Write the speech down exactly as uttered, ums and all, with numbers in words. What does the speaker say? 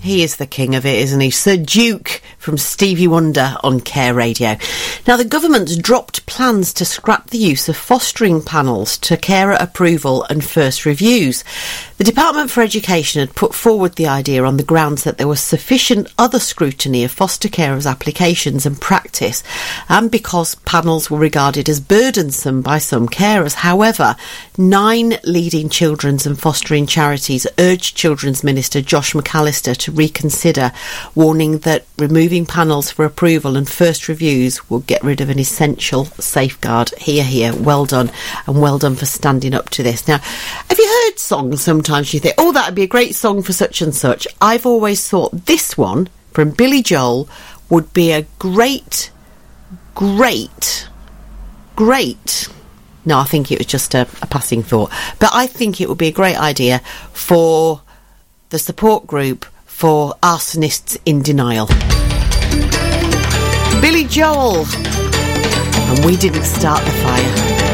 he is the king of it, isn't he? Sir Duke from Stevie Wonder on Care Radio. Now, the government's dropped plans to scrap the use of fostering panels to carer approval and first reviews. The Department for Education had put forward the idea on the grounds that there was sufficient other scrutiny of foster carers' applications and practice, and because panels were regarded as burdensome by some carers. However, nine leading children's and fostering charities urged Children's Minister Josh McAllister to reconsider, warning that removing panels for approval and first reviews will get rid of an essential safeguard. Hear, hear. Well done, and well done for standing up to this. Now, have you heard songs sometimes you think, oh, that would be a great song for such and such? I've always thought this one from Billy Joel would be a great, great, great... No, I think it was just a, a passing thought. But I think it would be a great idea for the support group for arsonists in denial. Billy Joel. And we didn't start the fire.